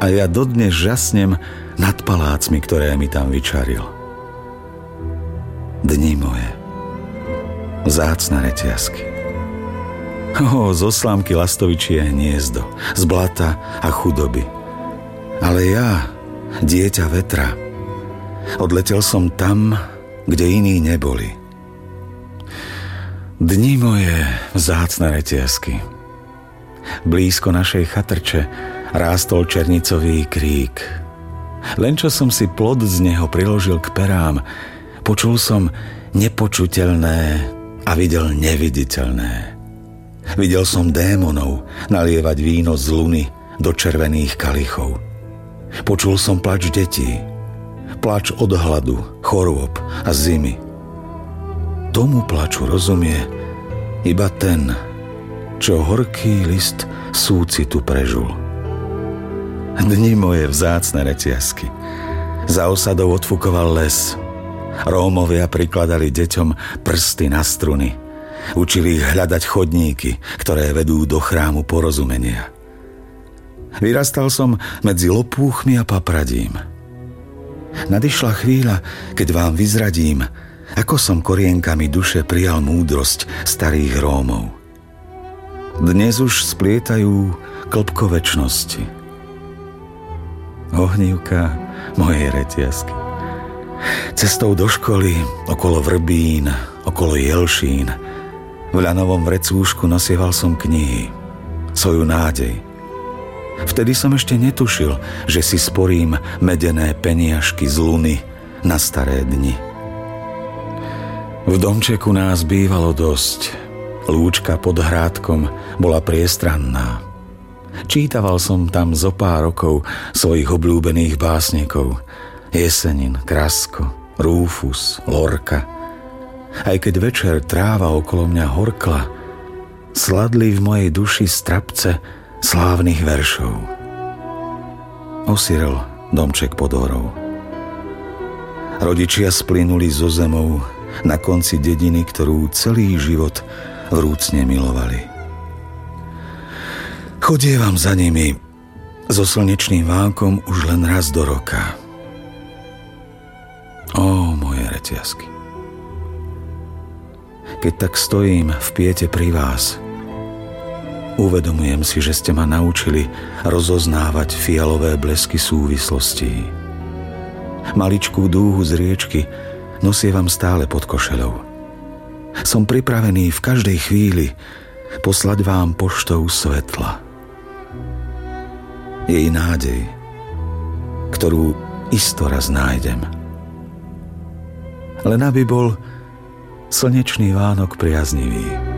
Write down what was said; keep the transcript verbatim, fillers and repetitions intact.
A ja dodnes žasnem nad palácmi, ktoré mi tam vyčaril. Dni moje, vzácne reťazky. O, zo slámky lastovičie hniezdo, z blata a chudoby. Ale ja, dieťa vetra, odletel som tam, kde iní neboli. Dni moje, vzácne reťazky. Blízko našej chatrče rástol černicový krík. Len čo som si plod z neho priložil k perám, počul som nepočuteľné a videl neviditeľné. Videl som démonov nalievať víno z luny do červených kalichov. Počul som plač detí, plač od hladu, chorôb a zimy. Tomu plaču rozumie iba ten, čo horký list súcitu prežul. Dni moje, vzácne reťazky. Za osadou odfukoval les. Rómovia prikladali deťom prsty na struny. Učili ich hľadať chodníky, ktoré vedú do chrámu porozumenia. Vyrastal som medzi lopúchmi a papradím. Nadišla chvíľa, keď vám vyzradím, ako som korienkami duše prijal múdrosť starých Rómov. Dnes už splietajú klbko večnosti. Ohnívka mojej reťazky. Cestou do školy, okolo vrbín, okolo jelšín, v ľanovom vrecúšku nosieval som knihy, svoju nádej. Vtedy som ešte netušil, že si sporím medené peniažky z luny na staré dni. V domčeku nás bývalo dosť. Lúčka pod hrádkom bola priestranná. Čítaval som tam zo pár rokov svojich obľúbených básnikov. Jesenin, Krasko, Rúfus, Lorka. Aj keď večer tráva okolo mňa horkla, sladli v mojej duši strapce slávnych veršov. Osirel domček pod horou. Rodičia splynuli zo zemou na konci dediny, ktorú celý život vrúcne milovali. Chodievam za nimi so slnečným vánkom už len raz do roka. Ó, moje reťazky. Keď tak stojím v piete pri vás, uvedomujem si, že ste ma naučili rozoznávať fialové blesky súvislostí. Maličkú dúhu z riečky nosievam stále pod košeľou. Som pripravený v každej chvíli poslať vám poštou svetla. Jej nádej, ktorú isto raz nájdem. Len aby bol slnečný Vánok priaznivý.